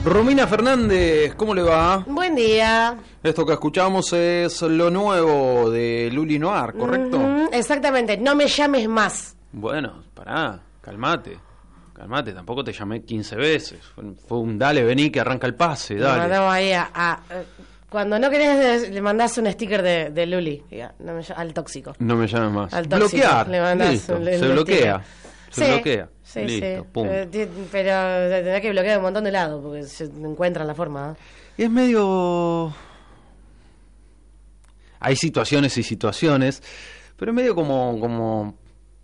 Romina Fernández, ¿cómo le va? Buen día. Esto que escuchamos es lo nuevo de Luli Noir, ¿correcto? Exactamente, no me llames más. Bueno, pará, calmate, tampoco te llamé 15 veces. Fue un dale, vení que arranca el pase, Le dale. mandamos ahí cuando no querés le mandás un sticker de Luli, al tóxico. No me llames más. Al tóxico, Bloquear, le mandás listo, un se bloquea. Se Sí, bloquea. Sí, Listo, sí. pum. Pero tendrás que bloquear un montón de lados porque se encuentran la forma. Y es medio... Hay situaciones y situaciones, pero medio como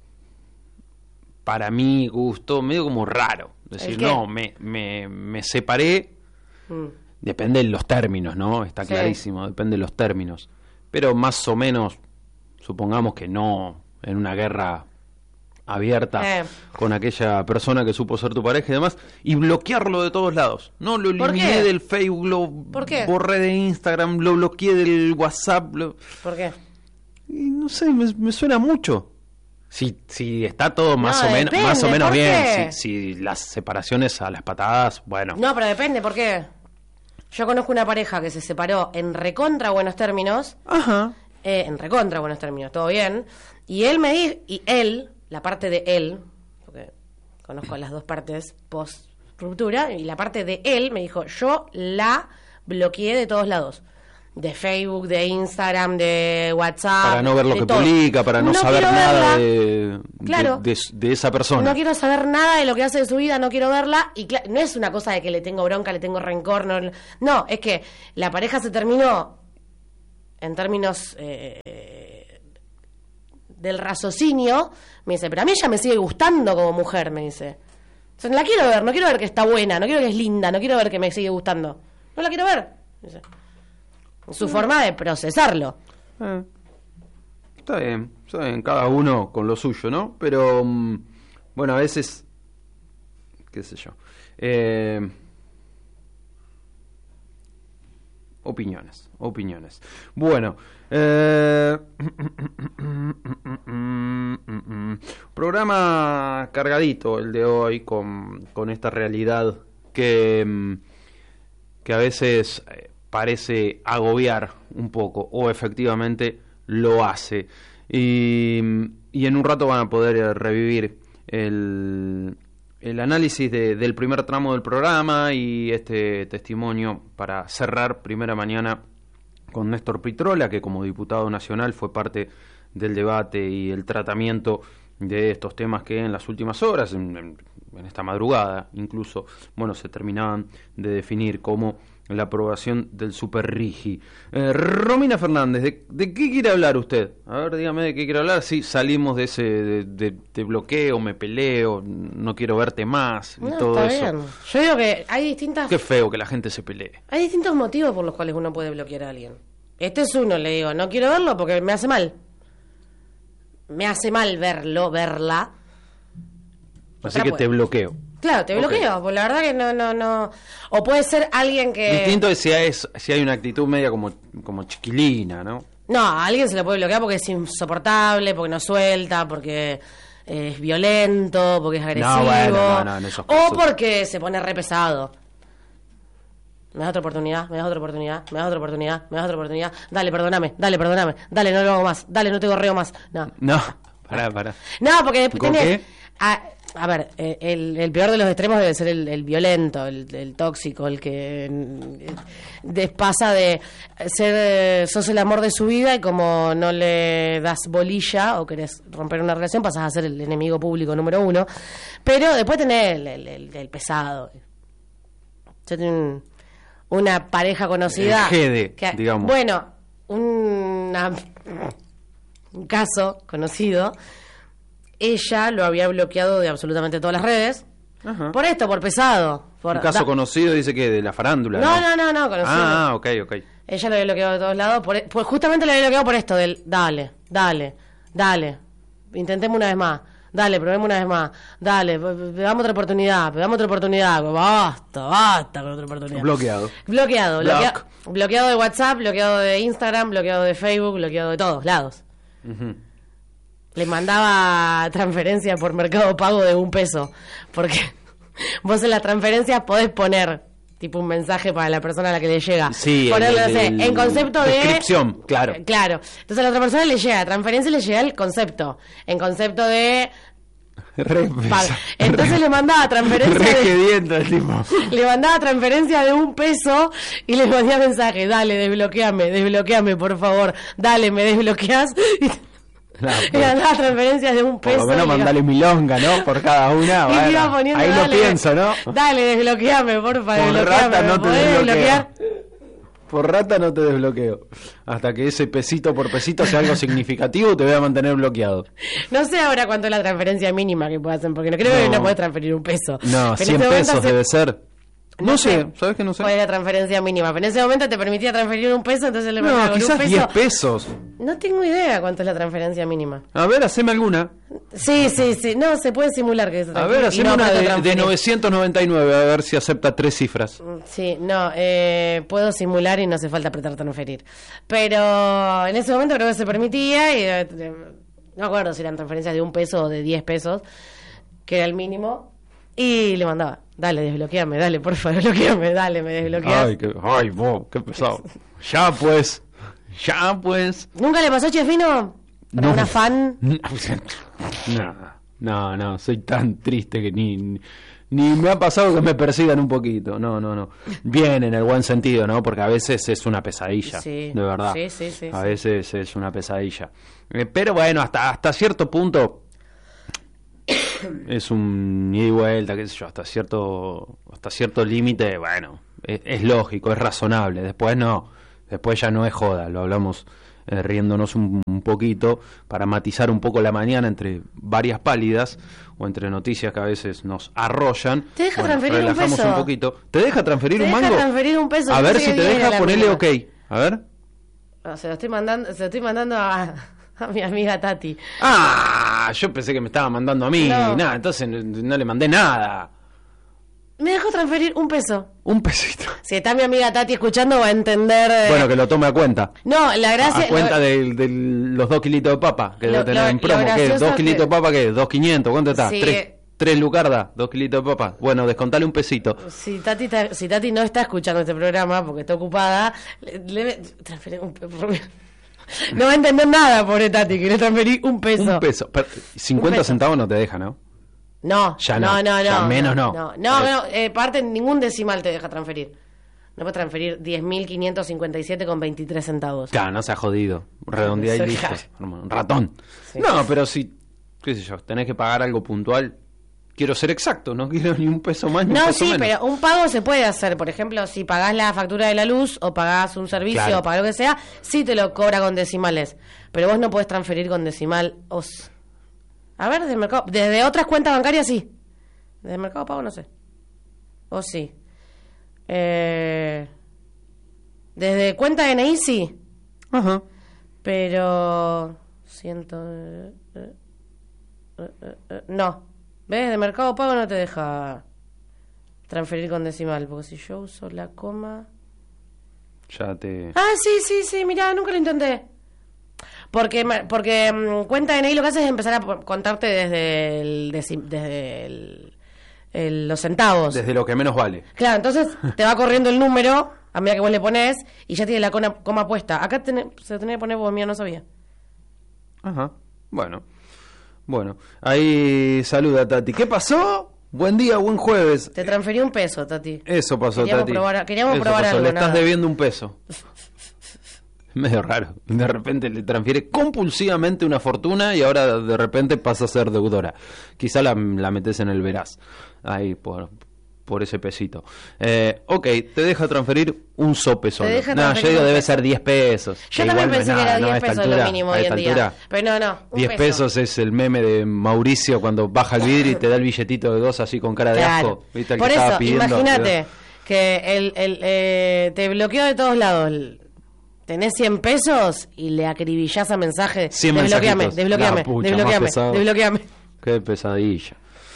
para mi gusto, medio como raro. Decir, no, me separé, depende de los términos, ¿no? Está clarísimo, depende de los términos. Pero más o menos, supongamos que no en una guerra abierta con aquella persona que supo ser tu pareja y demás, y bloquearlo de todos lados. No, lo eliminé del Facebook, lo borré de Instagram, lo bloqueé del WhatsApp. ¿Por qué? Y no sé, me suena mucho. Si está todo más o menos bien, si las separaciones a las patadas, bueno. No, pero depende, ¿por qué? Yo conozco una pareja que se separó en recontra buenos términos. Ajá. En recontra buenos términos, todo bien. Y él me dijo, la parte de él, porque conozco las dos partes post ruptura, y la parte de él me dijo, yo la bloqueé de todos lados. De Facebook, de Instagram, de WhatsApp. Para no ver lo que todo. publica, para no saber nada de esa persona. No quiero saber nada de lo que hace de su vida, no quiero verla. Y no es una cosa de que le tengo bronca, le tengo rencor. No, es que la pareja se terminó en términos del raciocinio. Me dice, pero a mí ella me sigue gustando como mujer, me dice. O sea, no la quiero ver, no quiero ver que está buena, no quiero que es linda, no quiero ver que me sigue gustando. No la quiero ver, dice. Su forma de procesarlo. Está bien, cada uno con lo suyo, ¿no? Pero, bueno, a veces, qué sé yo, opiniones. Bueno, programa cargadito el de hoy con esta realidad que a veces parece agobiar un poco, o efectivamente lo hace. Y en un rato van a poder revivir el análisis del primer tramo del programa y este testimonio para cerrar primera mañana con Néstor Pitrola, que como diputado nacional fue parte del debate y el tratamiento de estos temas que en las últimas horas, en esta madrugada incluso, bueno, se terminaban de definir como la aprobación del Super Rigi. Romina Fernández, ¿de qué quiere hablar usted? A ver, dígame de qué quiere hablar. Sí, salimos de ese de bloqueo, me peleo, no quiero verte más y todo eso. Bien. Yo digo que hay distintas... Qué feo que la gente se pelee. Hay distintos motivos por los cuales uno puede bloquear a alguien. Este es uno, le digo, no quiero verlo porque me hace mal. Me hace mal verla. Así que te bloqueo. Claro, te bloqueo, porque la verdad que no. O puede ser alguien que... Distinto es si hay una actitud media como chiquilina, ¿no? No, a alguien se le puede bloquear porque es insoportable, porque no suelta, porque es violento, porque es agresivo. No, en esos casos. O porque se pone re pesado. Me das otra oportunidad. Dale, perdóname. Dale, no lo hago más. Dale, no te gorreo más. No, pará. No, porque después ¿Con qué? A ver, el peor de los extremos debe ser el violento, el tóxico, el que pasa de ser sos el amor de su vida y como no le das bolilla o querés romper una relación pasás a ser el enemigo público número uno. Pero después tenés el pesado. Yo tengo una pareja conocida digamos. Bueno, un caso conocido. Ella lo había bloqueado de absolutamente todas las redes. Ajá. Por pesado. Un caso conocido, dice que de la farándula. No, conocido. Ah, ok. Ella lo había bloqueado de todos lados. Pues justamente lo había bloqueado por esto del dale. Intentemos una vez más. Dale, probemos una vez más. Dale, dame otra oportunidad. Basta con otra oportunidad. Bloqueado de WhatsApp, bloqueado de Instagram, bloqueado de Facebook, bloqueado de todos lados. Le mandaba transferencia por Mercado Pago de $1, porque vos en las transferencias podés poner tipo un mensaje para la persona a la que le llega. Sí, ponerle, no sé, en concepto de... Descripción, claro. Claro. Entonces a la otra persona le llega, transferencia le llega el concepto. En concepto de... Entonces le mandaba transferencia el tipo. Le mandaba transferencia de $1 y le mandaba mensaje, dale, desbloqueame, por favor, dale, me desbloqueás. Y mandaba transferencias de $1. Por lo menos mandale milonga, ¿no? Por cada una. Y bueno, iba poniendo, ahí dale, lo pienso, ¿no? Dale, desbloqueame, porfa, Por desbloqueame. rata no te desbloquear? Por rata no te desbloqueo. Hasta que ese pesito por pesito sea algo significativo, te voy a mantener bloqueado. No sé ahora cuánto es la transferencia mínima que puedo hacer, porque no creo que no puedes transferir $1. No, pero 100 pesos debe ser. No sé, ¿sabes que no sé? ¿Cuál es la transferencia mínima? Pero en ese momento te permitía transferir $1, entonces le mandaba No, con quizás $1. 10 pesos. No tengo idea cuánto es la transferencia mínima. A ver, haceme alguna. Sí. No, se puede simular que es A ver, haceme una de 999, a ver si acepta 3 cifras. Sí, no, puedo simular y no hace falta apretar transferir. Pero en ese momento creo que se permitía y no me acuerdo si eran transferencias de $1 o de 10 pesos, que era el mínimo, y le mandaba, dale, desbloqueame, dale, porfa, desbloqueame, dale, me desbloqueas. Ay, vos, qué pesado. Ya pues. ¿Nunca le pasó, Chefino? ¿Para una fan? No, soy tan triste que ni me ha pasado que me persigan un poquito. No. Bien en el buen sentido, ¿no? Porque a veces es una pesadilla, sí, de verdad. Sí. A veces es una pesadilla. Pero bueno, hasta cierto punto es un ida y vuelta, qué sé yo, hasta cierto límite, bueno, es lógico, es razonable. Después ya no es joda, lo hablamos riéndonos un poquito para matizar un poco la mañana entre varias pálidas o entre noticias que a veces nos arrollan. ¿Te deja transferir relajamos $1? Un poquito. ¿Te deja transferir un mango? ¿Te deja transferir $1? A ver si te deja, ponele ok. A ver. No, se lo estoy mandando a mi amiga Tati. Yo pensé que me estaba mandando a mí. No. Nada, entonces no le mandé nada. Me dejó transferir $1. Un pesito. Si está mi amiga Tati escuchando va a entender... Bueno, que lo tome a cuenta. No, la gracia... A cuenta de los 2 kilitos de papa que debe tener en promo. ¿Qué? ¿2 kilitos de papa qué? ¿2.500? ¿Cuánto está? Sí. 3 lucardas, 2 kilitos de papa. Bueno, descontale un pesito. Si Tati no está escuchando este programa porque está ocupada, transferir no va a entender nada, pobre Tati, que le transferí $1. Un peso. 50 centavos no te deja, ¿no? No, ya no. Ya menos no. Parte ningún decimal te deja transferir. No puedes transferir 10.557,23 centavos. Claro, no se ha jodido. Redondea y listo. Un ratón. Sí. No, pero si, qué sé yo, tenés que pagar algo puntual. Quiero ser exacto, no quiero ni un peso más ni un peso menos. Pero un pago se puede hacer. Por ejemplo, si pagás la factura de la luz o pagás un servicio, claro, o pagás lo que sea, sí te lo cobra con decimales. Pero vos no podés transferir con decimal. A ver, desde otras cuentas bancarias sí. Desde Mercado Pago no sé. O sí. Desde cuenta de NI sí. Ajá. Pero... no. ¿Ves? De Mercado Pago no te deja transferir con decimal. Porque si yo uso la coma... Ya te... sí, mirá, nunca lo intenté. Porque cuenta DNI lo que hace es empezar a contarte desde los centavos. Desde lo que menos vale. Claro, entonces te va corriendo el número a medida que vos le pones y ya tiene la coma puesta. Acá se lo tenía que poner porque mío no sabía. Ajá, bueno, ahí saluda Tati. ¿Qué pasó? Buen día, buen jueves. Te transferí $1, Tati. Eso pasó, Tati. Queríamos probar algo. Le estás debiendo $1. Medio raro. De repente le transfiere compulsivamente una fortuna y ahora de repente pasa a ser deudora. Quizá la metes en el veraz. Ahí, por ese pesito. Ok, te deja transferir un sope solo. No, yo digo debe ser 10 pesos. Yo también pensé que era 10 pesos lo mínimo hoy en día. Pero no. 10 pesos es el meme de Mauricio cuando baja el vidrio y te da el billetito de 2 así con cara de asco. ¿Viste? Por eso, imagínate que te bloqueó de todos lados. Tenés 100 pesos y le acribillás a mensaje. Desbloqueame. Qué pesadilla.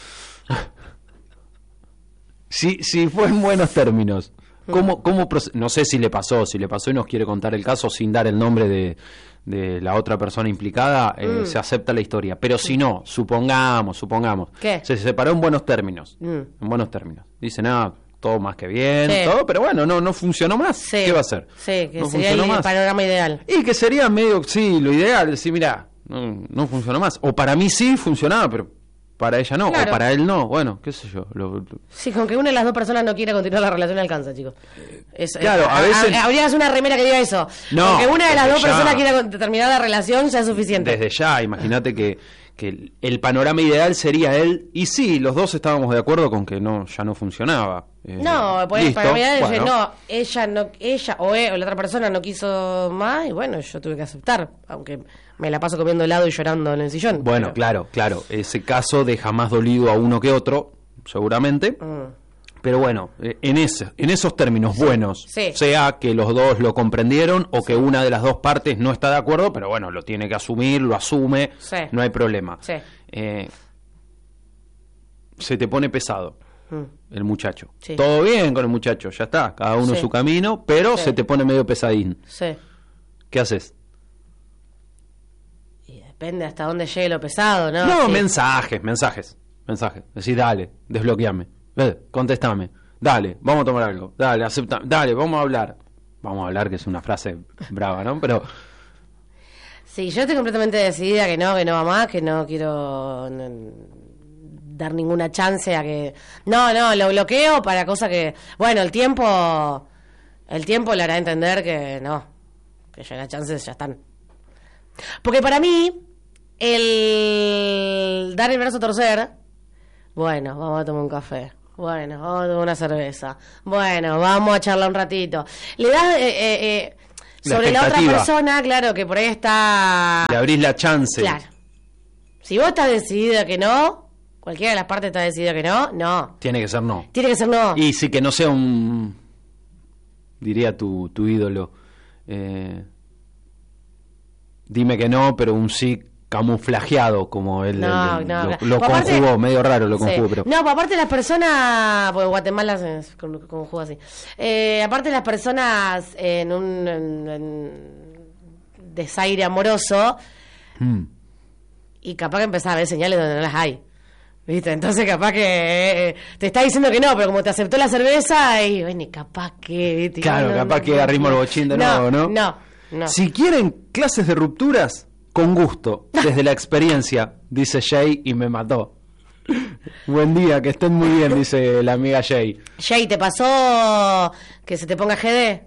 Si fue en buenos términos, ¿cómo no sé si le pasó y nos quiere contar el caso sin dar el nombre de la otra persona implicada, se acepta la historia. Pero si no, supongamos, ¿qué? Se separó en buenos términos. Dice, todo más que bien, Sí. todo, pero bueno, no funcionó más. Sí. ¿Qué va a hacer? Sí, que No sería funcionó el más. panorama ideal. Y que sería medio, sí, lo ideal, decir, mira, no funcionó más. O para mí sí funcionaba, pero para ella no, Claro. o para él no. Bueno, qué sé yo. Sí, con que una de las dos personas no quiera continuar la relación alcanza, chicos. Claro, a veces- habría que hacer una remera que diga eso. No, con que una de las desde dos ya. personas quiera terminar la relación ya es suficiente. Desde ya, imagínate que el panorama ideal sería él, y sí, los dos estábamos de acuerdo con que ya no funcionaba. No, pues listo, para mí bueno. ella o la otra persona no quiso más y bueno, yo tuve que aceptar, aunque me la paso comiendo helado y llorando en el sillón. Bueno, pero- claro, ese caso deja más dolido a uno que otro, seguramente. Mm. Pero bueno, en esos términos buenos, Sí. sea que los dos lo comprendieron o que una de las dos partes no está de acuerdo, pero bueno, lo tiene que asumir, lo asume, Sí. no hay problema. Sí. Se te pone pesado Mm. el muchacho. Sí. Todo bien con el muchacho, ya está, cada uno Sí. su camino, pero Sí. se te pone medio pesadín. Sí. ¿Qué haces? Y depende hasta dónde llegue lo pesado, ¿no? No, Sí. mensajes. Decís, dale, desbloqueame, contestame, dale, vamos a tomar algo, dale, acepta, dale, vamos a hablar. Vamos a hablar, que es una frase brava, ¿no? Pero Sí, yo estoy completamente decidida que no va más, que no quiero dar ninguna chance a que... No, lo bloqueo para cosas que... Bueno, el tiempo le hará entender que no, que ya las chances ya están. Porque para mí, el dar el brazo a torcer, bueno, vamos a tomar un café. Bueno, vamos a tomar una cerveza. Bueno, vamos a charlar un ratito. Le das... sobre la otra expectativa. persona, claro, que por ahí está... le abrís la chance. Claro. Si vos estás decidida que no, cualquiera de las partes está decidida que no. Tiene que ser no. Tiene que ser no. Y sí, que no sea diría tu ídolo, dime que no, pero un sí camuflajeado, como él No, lo Pues aparte- conjugó, medio raro lo Sí. conjugó, pero... No, pues aparte las personas, pues Guatemala se conjuga así. Aparte las personas en un desaire amoroso, Mm. y capaz que empezás a ver señales donde no las hay. ¿Viste? Entonces capaz que te está diciendo que no, pero como te aceptó la cerveza, y bueno, capaz que... ¿viste? Claro, No, capaz que arrimó el bochín de nuevo, ¿no? No. Si quieren clases de rupturas, con gusto, desde la experiencia, dice Jay, y me mató. Buen día, que estén muy bien, dice la amiga Jay. Jay, ¿te pasó que se te ponga GD?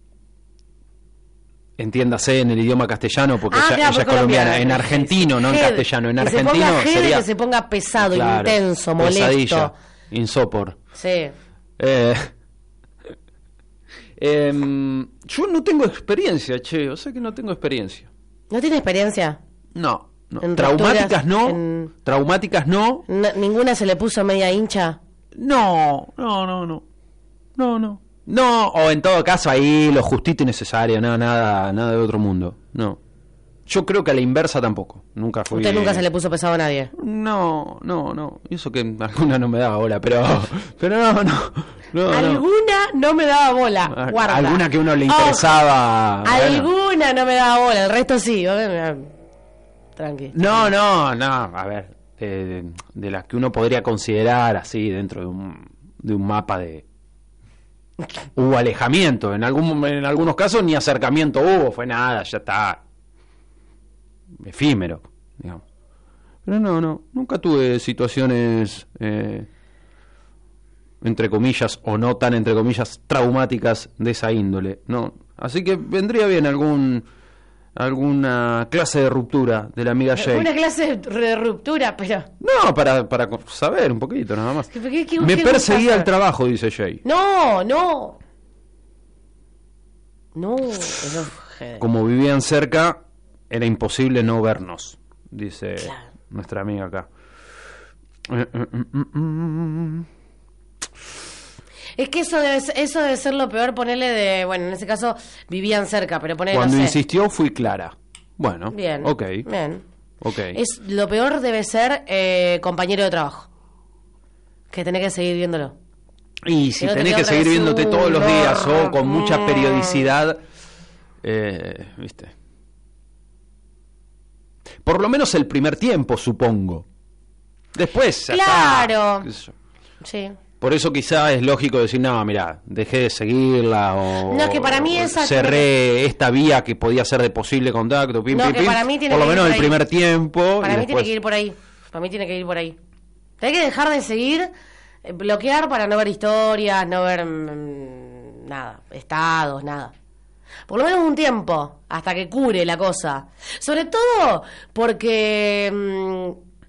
Entiéndase en el idioma castellano, porque ella, claro, ella es porque colombiana. En argentino, no en Head. castellano. En Que se argentino ponga head, sería... que se ponga pesado, Claro, intenso, molesto. pesadilla, insopor. Sí. Yo no tengo experiencia, che, o sea que no tengo experiencia. ¿No tiene experiencia? No. En Traumáticas rupturas, no, en- traumáticas no. ¿Ninguna se le puso media hincha? No, o en todo caso ahí lo justito y necesario, nada de otro mundo. No. Yo creo que a la inversa tampoco. Nunca fui. Usted nunca se le puso pesado a nadie. No. Y eso que alguna no me daba bola, pero no. Alguna no me daba bola. Guarda. Alguna que uno le Ojo. interesaba. bueno. Alguna no me daba bola, el resto sí. Tranqui. No, a ver, de las que uno podría considerar así dentro de un mapa de... Hubo alejamiento, en algunos casos ni acercamiento hubo, fue nada, ya está. Efímero, digamos. Pero nunca tuve situaciones, entre comillas, o no tan entre comillas, traumáticas de esa índole, no. Así que vendría bien alguna clase de ruptura de la amiga Jay. Una clase de ruptura, pero... No, para saber un poquito, nada más. ¿Qué Me perseguía pasa? el trabajo, dice Jay. No, eso fue... Como vivían cerca, era imposible no vernos, dice Claro. nuestra amiga acá. Es que eso debe ser lo peor, ponerle de... Bueno, en ese caso vivían cerca, pero ponerle, Cuando no sé. insistió fui clara. Bueno, Bien, ok. bien. Ok. Lo peor debe ser compañero de trabajo. Que tenés que seguir viéndolo. Y si que no te tenés queda que otra seguir vez viéndote todos los uno. días o con mucha periodicidad, ¿viste? Por lo menos el primer tiempo, supongo. Después, ya Claro. está, qué sé yo. Sí. Por eso quizá es lógico decir, no, mira, dejé de seguirla o No, que para mí esa cerré esta vía que podía ser de posible contacto, pim, No, pim, que pim, para mí tiene por lo que ir menos por el ahí. primer tiempo. Para y mí tiene después... que ir por ahí. Para mí tiene que ir por ahí. Hay que dejar de seguir, bloquear para no ver historias, no ver nada, estados, nada. Por lo menos un tiempo, hasta que cure la cosa. Sobre todo porque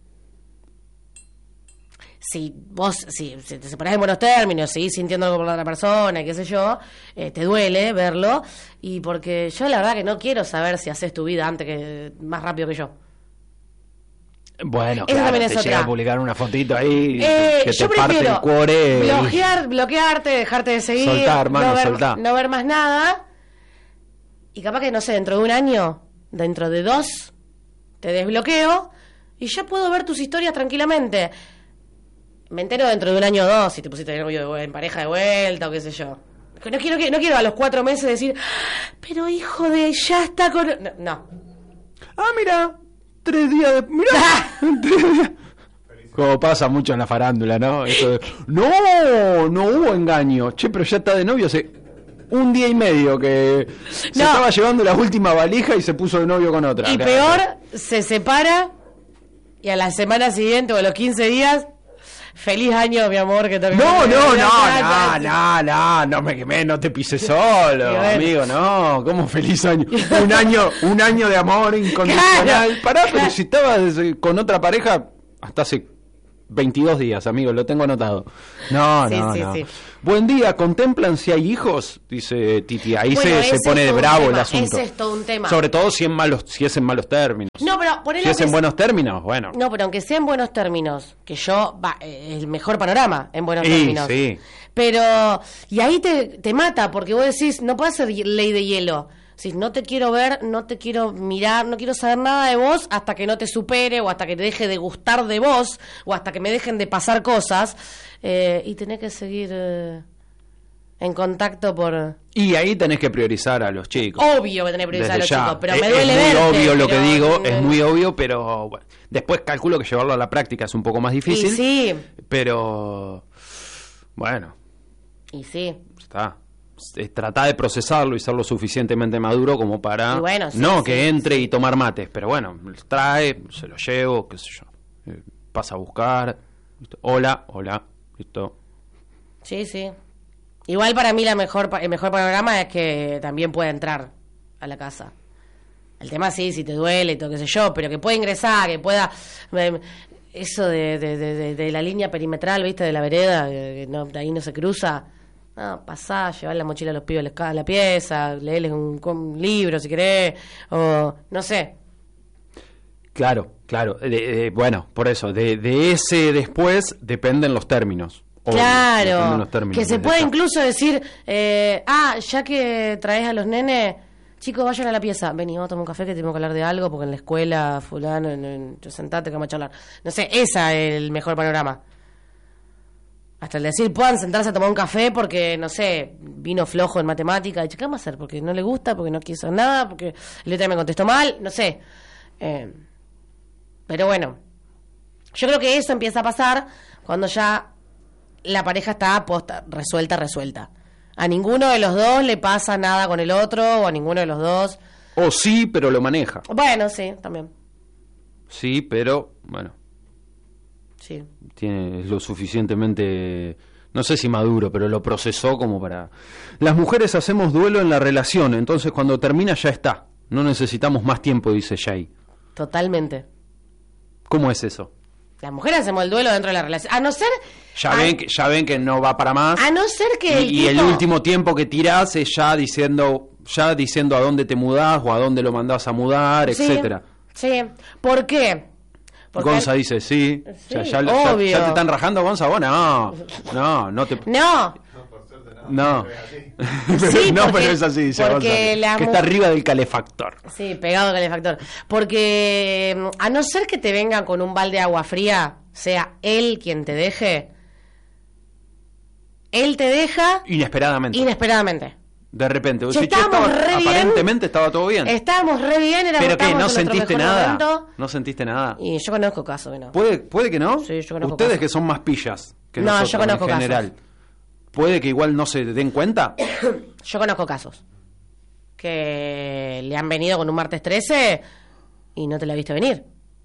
si te separás en buenos términos, seguís sintiendo algo por la otra persona, qué sé yo, te duele verlo. Y porque yo la verdad que no quiero saber si haces tu vida antes que más rápido que yo. Bueno, Esa claro, también es te otra. llega a publicar una fotito ahí que yo te parte prefiero el cuore. bloquearte, dejarte de seguir, Soltá, hermano, soltá. no ver más nada. Y capaz que, no sé, dentro de un año, dentro de 2, te desbloqueo y ya puedo ver tus historias tranquilamente. Me entero dentro de un año o 2 si te pusiste de novio en pareja de vuelta o qué sé yo. No quiero a los 4 meses decir, pero hijo de, ya está con... No. Ah, mira, 3 días de... Mirá, 3 días. Como pasa mucho en la farándula, ¿no? Eso de, no hubo engaño. Che, pero ya está de novio hace 1 día y medio que se estaba llevando la última valija y se puso de novio con otra. Y peor, se separa y a la semana siguiente o a los 15 días... Feliz año, mi amor, que te No me quemé, no te pises solo, bueno. Amigo, no, ¿cómo feliz año? Un año de amor incondicional. Claro, pará, pero si estabas con otra pareja hasta hace 22 días, amigo, lo tengo anotado. No. Sí. Buen día, ¿contemplan si hay hijos? Dice Titi, ahí se pone de bravo el asunto. Ese es todo un tema. Sobre todo si es en malos términos. No, pero si es en buenos términos, bueno. No, pero aunque sea en buenos términos, que el mejor panorama en buenos términos. Sí. Pero, y ahí te mata, porque vos decís, no puede ser ley de hielo. Si no te quiero ver, no te quiero mirar, no quiero saber nada de vos hasta que no te supere o hasta que te deje de gustar de vos o hasta que me dejen de pasar cosas y tenés que seguir en contacto por... Y ahí tenés que priorizar a los chicos. Obvio que tenés que priorizar desde a los ya. chicos, pero me duele verte. Es muy obvio lo que digo, es muy obvio, pero bueno, después calculo que llevarlo a la práctica es un poco más difícil. Y sí. Pero bueno. Y sí. Está. Tratá de procesarlo y ser lo suficientemente maduro como para que entre y tomar mates, pero bueno, trae, se lo llevo, qué sé yo, pasa a buscar, ¿listo? Hola, listo. Sí. Igual para mí el mejor panorama es que también pueda entrar a la casa. El tema sí, si te duele y todo, qué sé yo, pero que pueda ingresar, que pueda... Eso de la línea perimetral, ¿viste? De la vereda, que no, de ahí no se cruza... No, pasá, llevar la mochila a los pibes a la pieza, leerles un libro si querés, o no sé. Claro. Bueno, por eso, de ese después dependen los términos. Claro, los términos, que se puede incluso decir, ya que traes a los nenes, chicos, vayan a la pieza, vení, vamos a tomar un café que tenemos que hablar de algo, porque en la escuela, fulano, sentate que vamos a charlar. No sé, ese es el mejor panorama. Hasta el decir, puedan sentarse a tomar un café porque, no sé, vino flojo en matemática. Y ¿qué vamos a hacer? Porque no le gusta, porque no quiso nada, porque el otro día me contestó mal, no sé. Pero bueno, yo creo que eso empieza a pasar cuando ya la pareja está resuelta. A ninguno de los dos le pasa nada con el otro, o a ninguno de los dos. O sí, pero lo maneja. Bueno, sí, también. Sí, pero, bueno. Sí. Tiene lo suficientemente, no sé si maduro, pero lo procesó como para... Las mujeres hacemos duelo en la relación, entonces cuando termina ya está. No necesitamos más tiempo, dice Jay. Totalmente. ¿Cómo es eso? Las mujeres hacemos el duelo dentro de la relación. A no ser... Ya ven que no va para más. A no ser que y el último tiempo que tirás es ya diciendo a dónde te mudás o a dónde lo mandás a mudar, etcétera. Sí. ¿Por qué? Porque Gonza dice sí. Ya te están rajando, Gonza. Vos no te... No. Sí, no, pero es así, dice Gonza, que está arriba del calefactor. Sí, pegado al calefactor. Porque a no ser que te vengan con un balde de agua fría, sea él quien te deje, él te deja... Inesperadamente. De repente, aparentemente estaba todo bien. Estábamos re bien, ¿pero qué? ¿No sentiste nada? Momento. ¿No sentiste nada? Y yo conozco casos que no. ¿Puede que no? Sí, yo conozco Ustedes casos. que son más pillas que No, nosotros yo conozco en general. ¿Puede que igual no se den cuenta? Yo conozco casos que le han venido con un martes 13 y no te la viste venir.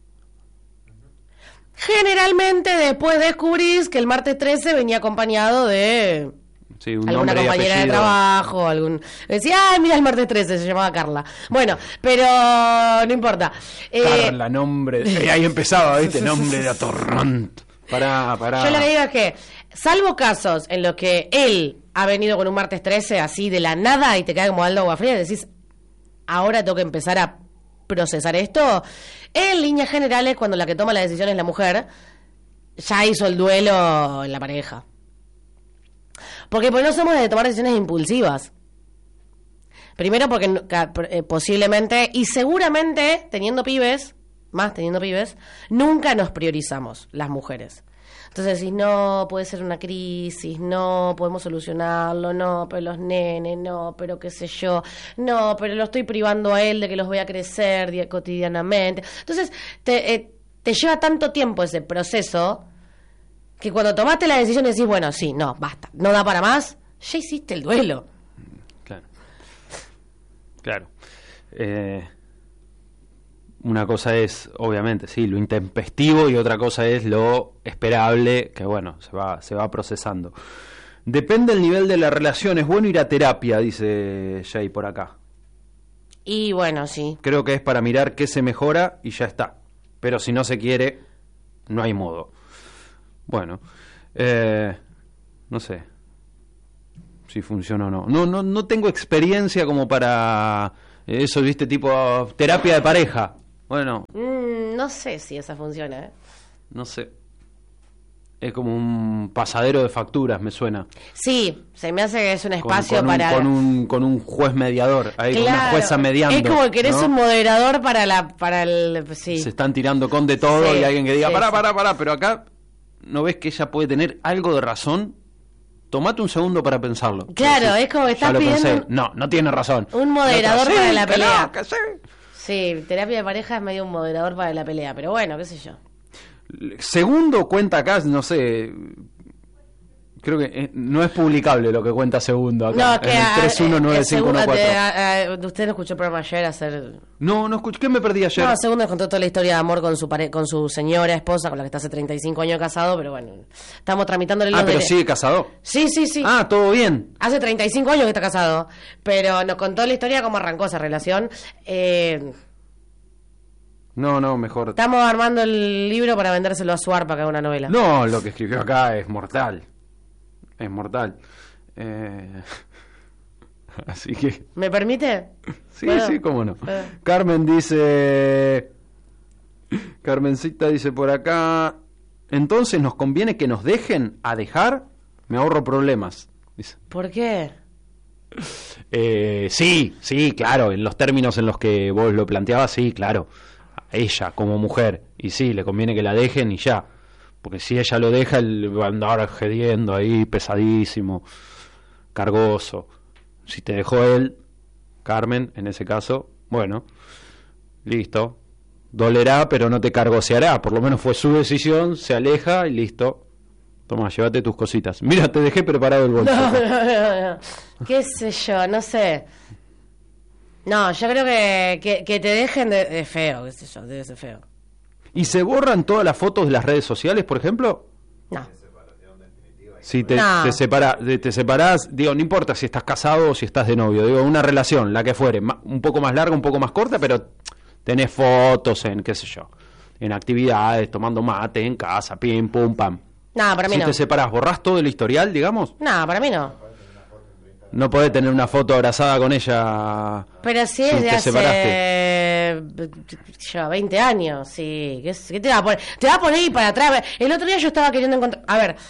Generalmente después descubrís que el martes 13 venía acompañado de Sí, un alguna nombre y compañera de apellido. trabajo, decía, ay, mira el martes 13, se llamaba Carla. Bueno, pero no importa. Carla, nombre. Ahí empezaba, ¿viste? Nombre de atorrante. Pará. Yo lo que digo es que, salvo casos en los que él ha venido con un martes 13 así de la nada y te cae como Aldo Guafría y decís, ahora tengo que empezar a procesar esto. En líneas generales, cuando la que toma la decisión es la mujer, ya hizo el duelo en la pareja. Porque pues no somos de tomar decisiones impulsivas. Primero porque posiblemente y seguramente teniendo pibes, nunca nos priorizamos las mujeres. Entonces decís, no, puede ser una crisis, no, podemos solucionarlo, no, pero los nenes, no, pero qué sé yo, no, pero lo estoy privando a él de que los vea crecer cotidianamente. Entonces te lleva tanto tiempo ese proceso que cuando tomaste la decisión decís, bueno, sí, no, basta, no da para más, ya hiciste el duelo. Claro. Una cosa es, obviamente, sí, lo intempestivo y otra cosa es lo esperable, que bueno, se va procesando. Depende del nivel de la relación, es bueno ir a terapia, dice Jay por acá. Y bueno, sí. Creo que es para mirar qué se mejora y ya está. Pero si no se quiere, no hay modo. Bueno, no sé si funciona o no. No tengo experiencia como para eso, viste, tipo terapia de pareja. Bueno, no sé si esa funciona, ¿eh? No sé. Es como un pasadero de facturas, me suena. Sí, se me hace que es un espacio con un juez mediador, ahí, claro, con una jueza mediando. Es como que querés, ¿no?, un moderador para el... Sí. Se están tirando con de todo, sí, y alguien que diga, sí, pará, pero acá ¿no ves que ella puede tener algo de razón? Tomate un segundo para pensarlo. Claro, decís, es como que estás ya lo pidiendo... pensé. No tiene razón. Un moderador otra, para la pelea. No, sí, terapia de pareja es medio un moderador para la pelea, pero bueno, qué sé yo. Segundo cuenta acá, no sé, creo que no es publicable lo que cuenta Segundo acá. No, que en el 319514. Usted no escuchó el programa ayer hacer... No escuché. ¿Qué me perdí ayer? No, Segundo contó toda la historia de amor con su señora esposa, con la que está hace 35 años casado, pero bueno, estamos tramitándole los pero sigue casado. Sí. Ah, todo bien. Hace 35 años que está casado, pero nos contó la historia cómo arrancó esa relación. No, mejor. Estamos armando el libro para vendérselo a Suar para que haga una novela. No, lo que escribió acá es mortal. Así que... ¿Me permite? Sí, bueno, sí, cómo no. Carmen dice... Carmencita dice por acá... Entonces, ¿nos conviene que nos dejen a dejar? Me ahorro problemas, dice. ¿Por qué? Sí, claro. En los términos en los que vos lo planteabas, sí, claro. Ella como mujer, y sí, le conviene que la dejen y ya, porque si ella lo deja, él va a andar gediendo ahí, pesadísimo, cargoso. Si te dejó él, Carmen, en ese caso, bueno, listo, dolerá, pero no te cargoseará, por lo menos fue su decisión, se aleja y listo. Toma, llévate tus cositas. Mira, te dejé preparado el bolso. No. Qué sé yo, no sé. No, yo creo que te dejen es feo, qué sé yo, debe ser feo. ¿Y se borran todas las fotos de las redes sociales, por ejemplo? No. Si te separás, digo, no importa si estás casado o si estás de novio, digo, una relación, la que fuere, un poco más larga, un poco más corta, pero tenés fotos en, qué sé yo, en actividades, tomando mate, en casa, pim, pum, pam. No, para mí no. Si te separás, ¿borrás todo el historial, digamos? No, para mí no. No podés tener una foto abrazada con ella. Pero si es de hace 20 años, sí. ¿Qué te va a poner? Te va a poner ahí para atrás. El otro día yo estaba queriendo encontrar... A ver,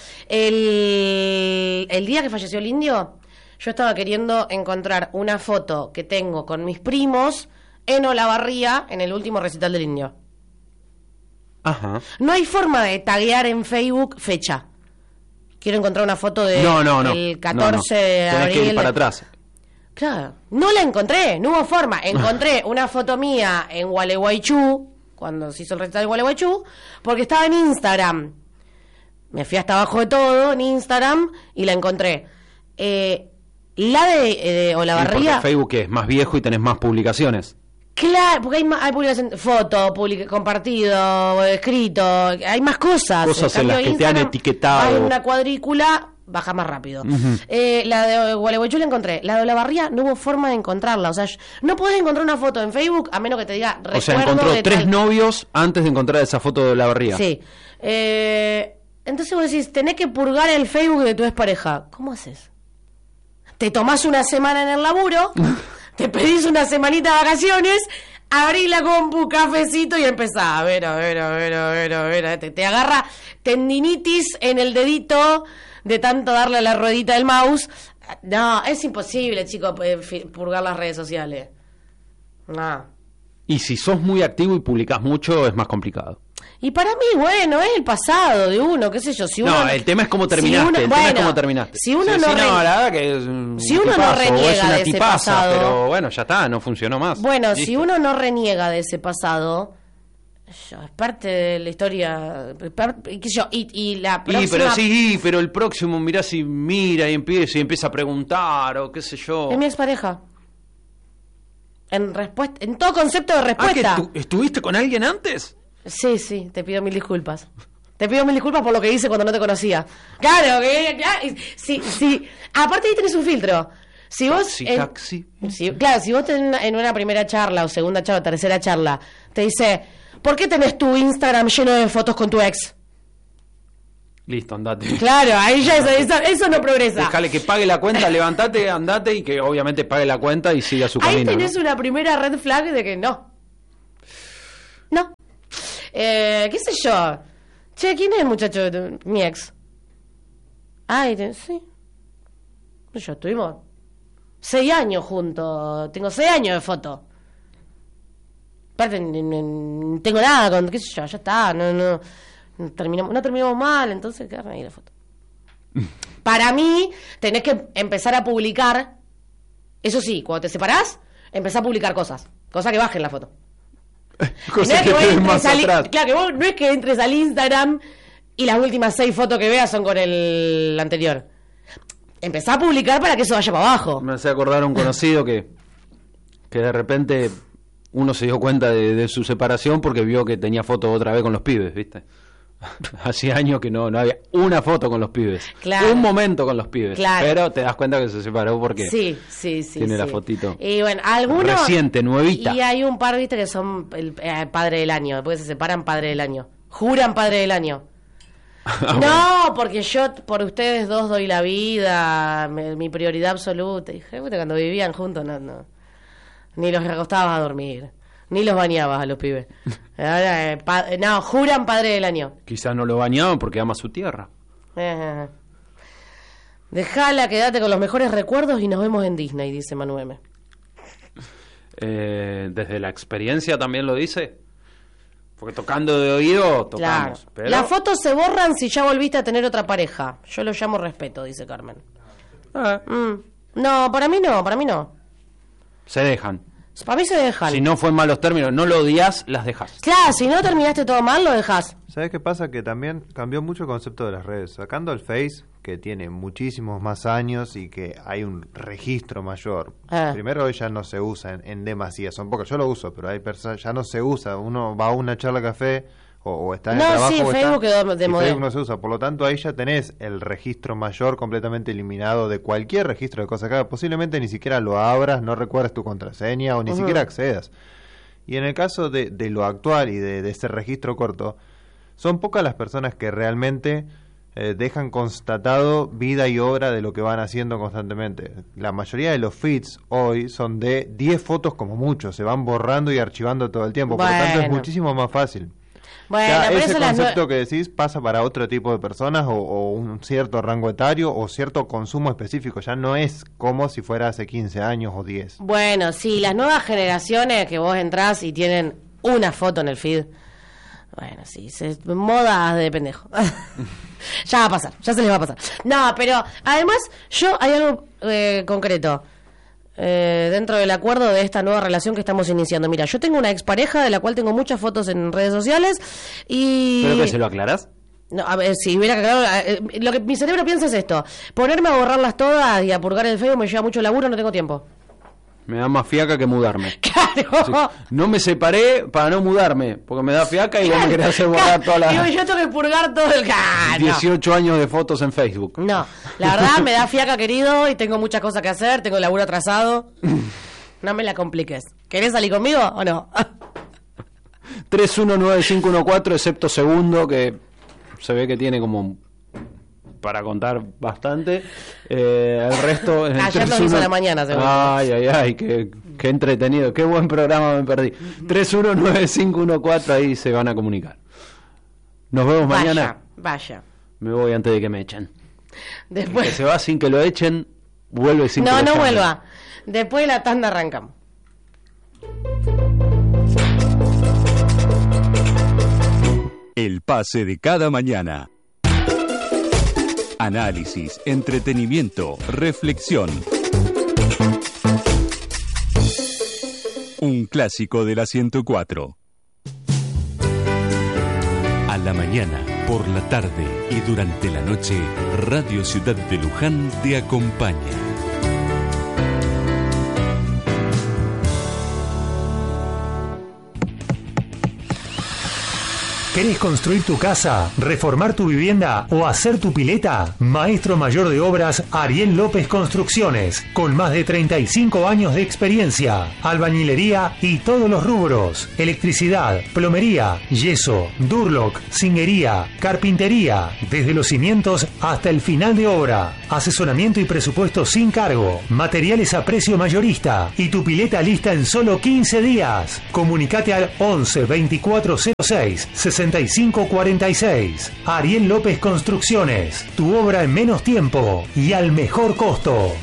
el día que falleció el indio, yo estaba queriendo encontrar una foto que tengo con mis primos en Olavarría en el último recital del indio. Ajá. No hay forma de taguear en Facebook fecha. Quiero encontrar una foto de el 14 de abril. Tenés que ir para atrás. Claro. No la encontré, no hubo forma. Encontré una foto mía en Gualeguaychú, cuando se hizo el recital de Gualeguaychú, porque estaba en Instagram. Me fui hasta abajo de todo en Instagram y la encontré. La de Olavarría... porque Facebook es más viejo y tenés más publicaciones. Claro, porque hay publicación, foto, compartido, escrito, hay más cosas. Cosas en las que te han etiquetado. Hay una cuadrícula, baja más rápido. La de Gualeguaychú la encontré. La de Olavarría no hubo forma de encontrarla. O sea, no podés encontrar una foto en Facebook a menos que te diga recuerdo. O sea, encontró de 3 novios antes de encontrar esa foto de Olavarría. Sí. Entonces vos decís, tenés que purgar el Facebook de tu expareja. ¿Cómo haces? Te tomás una semana en el laburo, te pedís una semanita de vacaciones, abrís la compu, cafecito y empezás a ver. Te agarra tendinitis en el dedito de tanto darle a la ruedita del mouse. No, es imposible, chicos, purgar las redes sociales. No. Y si sos muy activo y publicás mucho, es más complicado. Y para mí, bueno, es el pasado de uno, qué sé yo. Si uno, no, el tema es cómo terminaste. Si uno no la verdad que si uno no reniega de ese pasado, pero bueno, ya está, no funcionó más. Bueno, listo. Si uno no reniega de ese pasado, es parte de la historia, qué sé yo, y la próxima... pero el próximo, mirá si mira y empieza a preguntar o qué sé yo. Es mi expareja. En todo concepto de respuesta. ¿Estuviste con alguien antes? Sí, te pido mil disculpas. Te pido mil disculpas por lo que hice cuando no te conocía. Claro, sí. Aparte ahí tenés un filtro. Si vos taxi. Si vos en una primera charla o segunda charla o tercera charla te dice, ¿por qué tenés tu Instagram lleno de fotos con tu ex? Listo, andate. Claro, ahí ya eso no progresa. Déjale que pague la cuenta, levantate, andate y que obviamente pague la cuenta y siga su camino. Ahí tenés una primera red flag de que no. ¿Qué sé yo? Che, ¿quién es el muchacho de mi ex? Sí. Yo estuvimos 6 años juntos. Tengo 6 años de foto. Aparte, no tengo nada con... qué sé yo, ya está. No terminamos mal, entonces quedaron ahí la foto. Para mí, tenés que empezar a publicar. Eso sí, cuando te separás, empezá a publicar cosas que bajen la foto. Cosas que queden más atrás. Claro, que vos no es que entres al Instagram y las últimas 6 fotos que veas son con el anterior. Empezá a publicar para que eso vaya para abajo. Me hace acordar a un conocido que de repente uno se dio cuenta de su separación porque vio que tenía foto otra vez con los pibes, ¿viste? Hacía años que no había una foto con los pibes. Claro. Un momento con los pibes. Claro. Pero te das cuenta que se separó porque sí, tiene la fotito. Y bueno, algunos... reciente, nuevita. Y hay un par, viste, que son el padre del año. Después se separan, padre del año. Juran padre del año. No, porque yo por ustedes dos doy la vida, mi prioridad absoluta. Y cuando vivían juntos, no. Ni los acostabas a dormir. Ni los bañabas a los pibes. No, juran padre del año. Quizás no lo bañaban porque ama su tierra. Dejala, quédate con los mejores recuerdos y nos vemos en Disney, dice Manu M. Desde la experiencia también lo dice. Porque tocando de oído, tocamos. Claro. Pero... Las fotos se borran si ya volviste a tener otra pareja. Yo lo llamo respeto, dice Carmen. No, para mí no. Se dejan. Para mí se dejan. Si no fue en malos términos, no lo odias, las dejas. Claro, si no terminaste todo mal, lo dejas. ¿Sabes qué pasa? Que también cambió mucho el concepto de las redes. Sacando el Face, que tiene muchísimos más años y que hay un registro mayor. Primero, hoy ya no se usa en demasía. Son pocos, yo lo uso, pero hay personas, ya no se usa. Uno va a una charla de café o está en el trabajo. Sí, Facebook quedó de moda. Facebook no se usa. Por lo tanto, ahí ya tenés el registro mayor completamente eliminado de cualquier registro de cosas que hagas. Posiblemente ni siquiera lo abras, no recuerdes tu contraseña o ni siquiera accedas. Y en el caso de lo actual y de ese registro corto, son pocas las personas que realmente dejan constatado vida y obra de lo que van haciendo constantemente. La mayoría de los feeds hoy son de 10 fotos como mucho, se van borrando y archivando todo el tiempo. Por lo tanto, es muchísimo más fácil. Bueno, pero ese concepto que decís pasa para otro tipo de personas o un cierto rango etario o cierto consumo específico. Ya no es como si fuera hace 15 años o 10. Bueno, sí, las nuevas generaciones que vos entrás y tienen una foto en el feed. Bueno, sí, modas de pendejo. Ya va a pasar, ya se les va a pasar. No, pero además hay algo concreto. Dentro del acuerdo de esta nueva relación que estamos iniciando. Mira, yo tengo una expareja de la cual tengo muchas fotos en redes sociales y... ¿Pero que se lo aclarás? No, a ver, si hubiera que... lo que mi cerebro piensa es esto. Ponerme a borrarlas todas y a purgar el Facebook me lleva mucho laburo, no tengo tiempo. Me da más fiaca que mudarme. Claro. Sí. No me separé para no mudarme, porque me da fiaca y vos me querés hacer borrar todas las... Digo, yo tengo que purgar todo el... 18 años de fotos en Facebook. No, la verdad me da fiaca, querido, y tengo muchas cosas que hacer, tengo el laburo atrasado. No me la compliques. ¿Querés salir conmigo o no? 319514, excepto segundo, que se ve que tiene como para contar bastante. El resto en el ayer nos hizo a la mañana, seguro. Ay, qué entretenido, qué buen programa me perdí. 319514, ahí se van a comunicar. Nos vemos mañana. Vaya. Me voy antes de que me echen. Después... El que se va sin que lo echen, vuelve sin que lo No, no llamen. vuelva. Después de la tanda arrancamos. El pase de cada mañana. Análisis, entretenimiento, reflexión. Un clásico de la 104. A la mañana, por la tarde y durante la noche, Radio Ciudad de Luján te acompaña. ¿Querés construir tu casa, reformar tu vivienda o hacer tu pileta? Maestro mayor de obras Ariel López Construcciones, con más de 35 años de experiencia, albañilería y todos los rubros, electricidad, plomería, yeso, durlock, zinguería, carpintería, desde los cimientos hasta el final de obra, asesoramiento y presupuesto sin cargo, materiales a precio mayorista y tu pileta lista en solo 15 días. Comunicate al 11 2406 6546. Ariel López Construcciones, tu obra en menos tiempo y al mejor costo.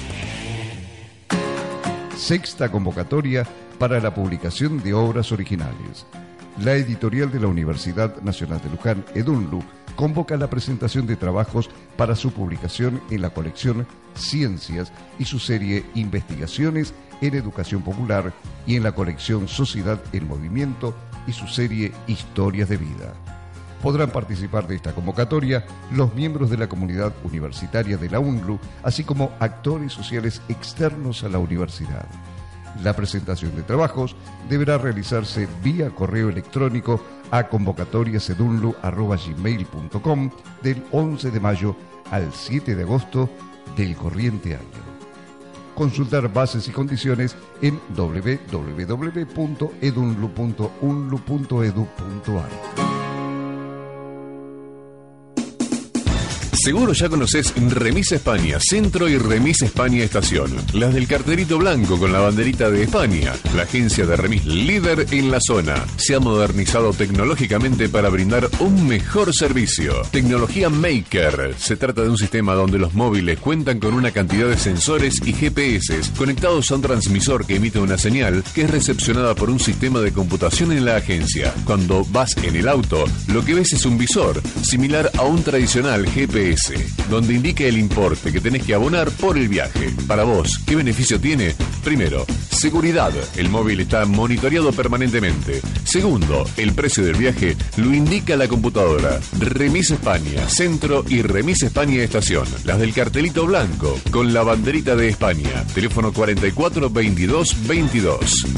Sexta convocatoria para la publicación de obras originales. La editorial de la Universidad Nacional de Luján, EDUNLU, convoca la presentación de trabajos para su publicación en la colección Ciencias y su serie Investigaciones en Educación Popular y en la colección Sociedad en Movimiento y su serie Historias de Vida. Podrán participar de esta convocatoria los miembros de la comunidad universitaria de la UNLU, así como actores sociales externos a la universidad. La presentación de trabajos deberá realizarse vía correo electrónico a convocatoriasedunlu@gmail.com del 11 de mayo al 7 de agosto del corriente año. Consultar bases y condiciones en www.edunlu.unlu.edu.ar. Seguro ya conoces Remis España Centro y Remis España Estación. Las del carterito blanco con la banderita de España. La agencia de remis líder en la zona. Se ha modernizado tecnológicamente para brindar un mejor servicio. Tecnología Maker. Se trata de un sistema donde los móviles cuentan con una cantidad de sensores y GPS conectados a un transmisor que emite una señal que es recepcionada por un sistema de computación en la agencia. Cuando vas en el auto, lo que ves es un visor, similar a un tradicional GPS, donde indica el importe que tenés que abonar por el viaje. Para vos, ¿qué beneficio tiene? Primero, seguridad. El móvil está monitoreado permanentemente. Segundo, el precio del viaje lo indica la computadora. Remis España Centro y Remis España Estación. Las del cartelito blanco con la banderita de España. Teléfono 44 22 22.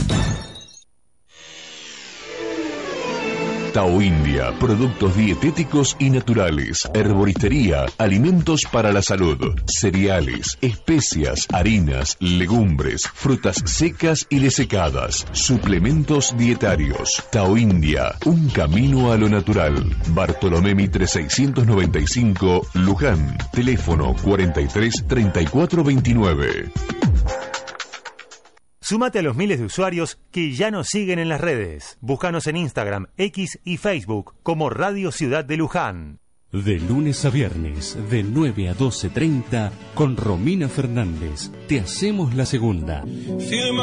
Tao India, productos dietéticos y naturales, herboristería, alimentos para la salud, cereales, especias, harinas, legumbres, frutas secas y desecadas, suplementos dietarios. Tao India, un camino a lo natural. Bartolomé Mitre 695, Luján. Teléfono 43 34 29. Súmate a los miles de usuarios que ya nos siguen en las redes. Búscanos en Instagram, X y Facebook como Radio Ciudad de Luján. De lunes a viernes, de 9 a 12:30, con Romina Fernández, te hacemos la segunda.